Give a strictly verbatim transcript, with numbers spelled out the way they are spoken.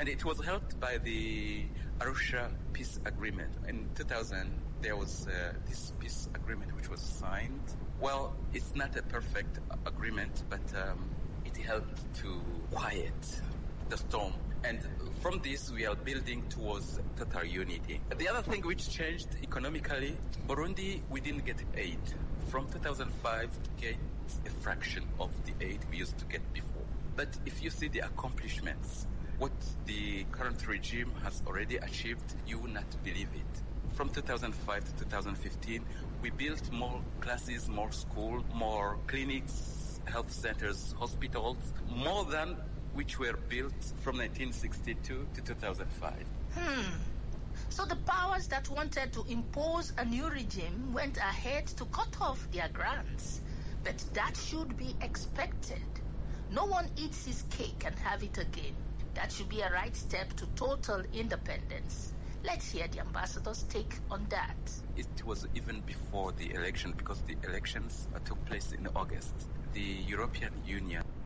And it was helped by the Arusha Peace Agreement. In two thousand, there was uh, this peace agreement which was signed. Well, it's not a perfect agreement, but um, it helped to quiet the storm. And from this, we are building towards total unity. The other thing which changed economically, Burundi, we didn't get aid. From two thousand five, we get a fraction of the aid we used to get before. But if you see the accomplishments, what the current regime has already achieved, you will not believe it. From two thousand five to two thousand fifteen, we built more classes, more schools, more clinics, health centers, hospitals, more than which were built from nineteen sixty-two to two thousand five. Hmm. So the powers that wanted to impose a new regime went ahead to cut off their grants. But that should be expected. No one eats his cake and have it again. That should be a right step to total independence. Let's hear the ambassador's take on that. It was even before the election, because the elections took place in August. The European Union